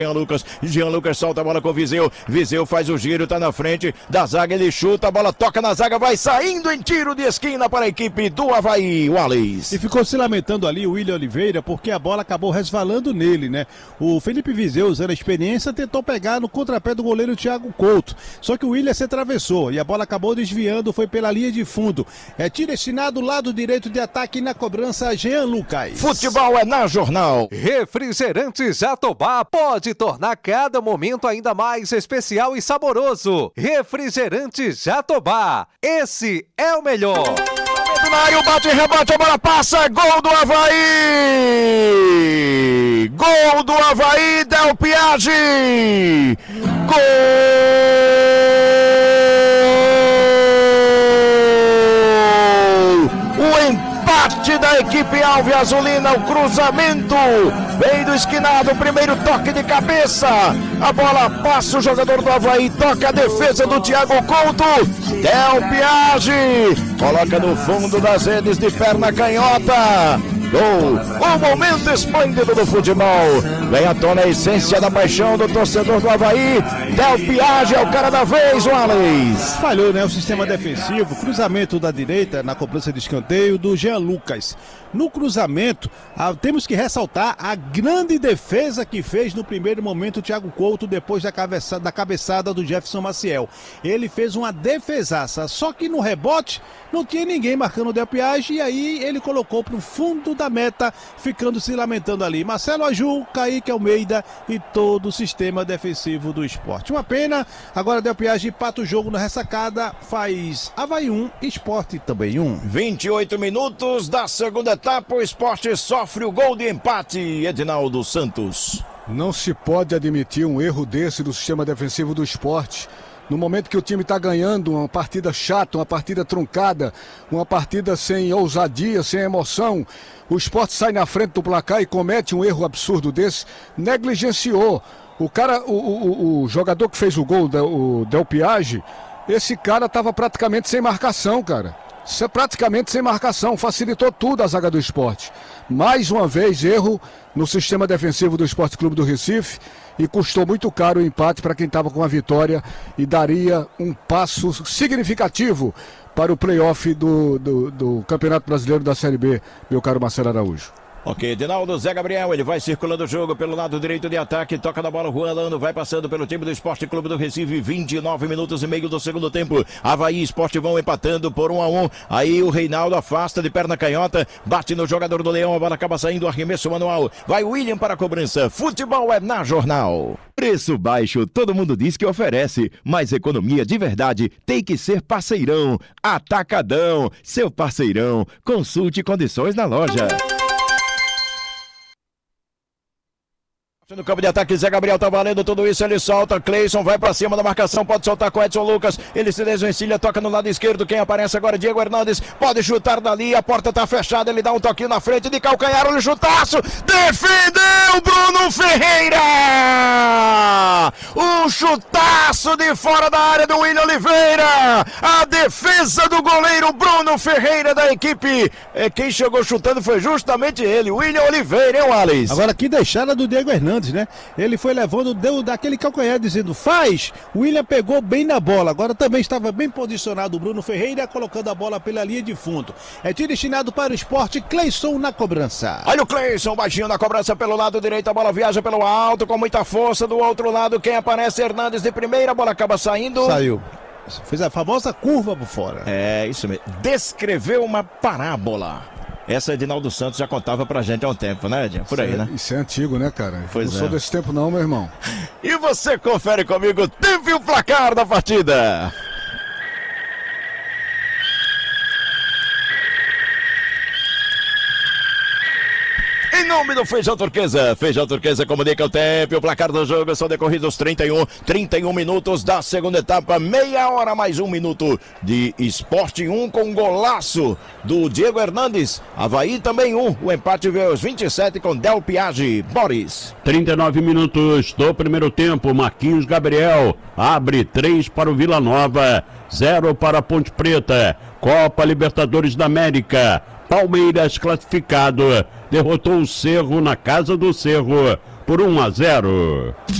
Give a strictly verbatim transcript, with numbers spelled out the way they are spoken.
Jean Lucas, Jean Lucas solta a bola com o Viseu, Viseu faz o giro, tá na frente da zaga, ele chuta, a bola toca na zaga, vai saindo em tiro de esquina para a equipe do Avaí, Wallace. E ficou se lamentando ali o William Oliveira, porque a bola acabou resvalando nele, né? O Felipe Viseu, usando a experiência, tentou pegar no contrapé do goleiro Thiago Couto, só que o William se atravessou e a bola acabou desviando, foi pela linha de fundo. É tiro destinado, lado direito de ataque, na cobrança, Jean Lucas. Futebol é na Jornal. Refrigerante Jatobá pode tornar cada momento ainda mais especial e saboroso. Refrigerante Jatobá, esse é o melhor. Na área, bate e rebate, a bola passa, gol do Avaí! Gol do Avaí, Del Piage! Gol! O empate da equipe Alve Azulina, o cruzamento vem do esquinado, primeiro toque de cabeça, a bola passa, o jogador do Avaí toca a defesa do Thiago Couto, Del Piage coloca no fundo das redes de perna canhota. Gol, o momento esplêndido do futebol, vem à tona a essência da paixão do torcedor do Avaí, Del Piage é o cara da vez, Wallace. Falhou, né, o sistema defensivo, cruzamento da direita na cobrança de escanteio do Jean Lucas. No cruzamento, ah, temos que ressaltar a grande defesa que fez no primeiro momento o Thiago Couto, depois da, cabeça, da cabeçada do Jefferson Maciel. Ele fez uma defesaça, só que no rebote não tinha ninguém marcando o Del Piage, e aí ele colocou para o fundo da meta, ficando se lamentando ali. Marcelo Aju, Kaique Almeida e todo o sistema defensivo do Sport. Uma pena, agora Del Piage empata o jogo na ressacada, faz Avaí um, Sport também um. vinte e oito minutos da segunda etapa, o Sport sofre o gol de empate, Edinaldo Santos. Não se pode admitir um erro desse do sistema defensivo do Sport. No momento que o time está ganhando, uma partida chata, uma partida truncada, uma partida sem ousadia, sem emoção, o Sport sai na frente do placar e comete um erro absurdo desse, negligenciou. O cara, o, o, o jogador que fez o gol, o Del Piage, esse cara estava praticamente sem marcação, cara. Isso é praticamente sem marcação, facilitou tudo a zaga do Sport. Mais uma vez, erro no sistema defensivo do Sport Clube do Recife, e custou muito caro o empate para quem estava com a vitória e daria um passo significativo para o play-off do, do, do Campeonato Brasileiro da Série B, meu caro Marcelo Araújo. Ok, Edinaldo, Zé Gabriel, ele vai circulando o jogo pelo lado direito de ataque, toca na bola, o Juan Lando vai passando pelo time do Esporte Clube do Recife, vinte e nove minutos e meio do segundo tempo, Avaí e Sport vão empatando por um a um, aí o Reinaldo afasta de perna canhota, bate no jogador do Leão, a bola acaba saindo, arremesso manual, vai William para a cobrança, futebol é na Jornal. Preço baixo, todo mundo diz que oferece, mas economia de verdade tem que ser Parceirão, Atacadão, seu parceirão, consulte condições na loja. No campo de ataque, Zé Gabriel tá valendo tudo isso, ele solta, Cleison vai pra cima da marcação, pode soltar com Edson Lucas, ele se desvencilha, toca no lado esquerdo, quem aparece agora, Diego Hernandes, pode chutar dali, a porta tá fechada, ele dá um toquinho na frente, de calcanhar, olha o chutaço, defendeu Bruno Ferreira! Um chutaço de fora da área do William Oliveira, a defesa do goleiro Bruno Ferreira da equipe, é, quem chegou chutando foi justamente ele, William Oliveira, hein, Wallace? Agora que deixada do Diego Hernandes, né? Ele foi levando, deu daquele calcanhar dizendo faz, o William pegou bem na bola, agora também estava bem posicionado o Bruno Ferreira, colocando a bola pela linha de fundo. É tiro destinado para o Sport, Cleison na cobrança. Olha o Cleison, baixinho na cobrança pelo lado direito, a bola viaja pelo alto com muita força, do outro lado quem aparece, Hernandes de primeira, a bola acaba saindo. Saiu. Fez a famosa curva por fora. É, isso mesmo. Descreveu uma parábola. Essa Edinaldo Santos já contava pra gente há um tempo, né, Edinho? Por aí, isso é, né? Isso é antigo, né, cara? Pois não é. sou desse tempo não, meu irmão. E você confere comigo o tempo e o placar da partida. Em nome do Feijão Turquesa, Feijão Turquesa comunica o tempo e o placar do jogo, são decorridos trinta e um, trinta e um minutos da segunda etapa, meia hora mais um minuto de Sport um com golaço do Diego Hernandes, Avaí também um, o empate veio aos vinte e sete com Del Piage, Boris. trinta e nove minutos do primeiro tempo, Marquinhos Gabriel abre três para o Vila Nova, zero para a Ponte Preta, Copa Libertadores da América, Palmeiras classificado, derrotou o Cerro na casa do Cerro por um a zero.